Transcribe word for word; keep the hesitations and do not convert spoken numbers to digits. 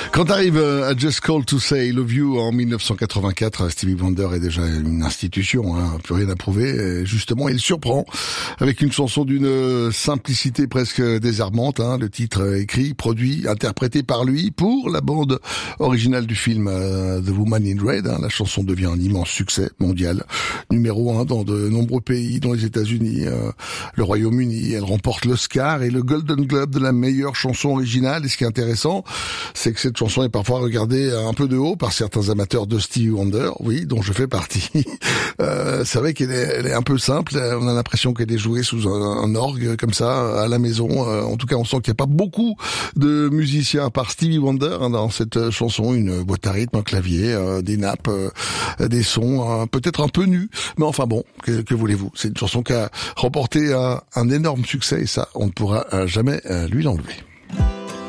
Quand arrive à Just Call to Say I Love You en dix-neuf cent quatre-vingt-quatre, Stevie Wonder est déjà une institution, hein, plus rien à prouver. Et justement, il surprend avec une chanson d'une simplicité presque désarmante. Hein, le titre écrit, produit, interprété par lui pour la bande originale du film uh, The Woman in Red. Hein, la chanson devient un immense succès mondial, numéro un dans de nombreux pays, dont les États-Unis, euh, le Royaume-Uni. Elle remporte l'Oscar et le Golden Globe de la meilleure chanson originale. Et ce qui est intéressant, c'est que cette chanson est parfois regardée un peu de haut par certains amateurs de Stevie Wonder, oui, dont je fais partie. Euh, c'est vrai qu'elle est, elle est un peu simple, on a l'impression qu'elle est jouée sous un, un orgue comme ça à la maison. Euh, en tout cas, on sent qu'il n'y a pas beaucoup de musiciens à part Stevie Wonder hein, dans cette chanson, une boîte à rythme, un clavier, euh, des nappes, euh, des sons, euh, peut-être un peu nus, mais enfin bon, que, que voulez-vous, c'est une chanson qui a remporté un, un énorme succès et ça, on ne pourra jamais euh, lui l'enlever.